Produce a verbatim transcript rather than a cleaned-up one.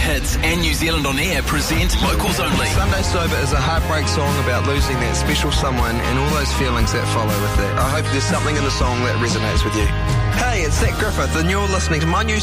Hits and New Zealand On Air present Locals Only. Sunday Sober is a heartbreak song about losing that special someone and all those feelings that follow with that. I hope there's something in the song that resonates with you. Hey, it's Zach Griffith and you're listening to my new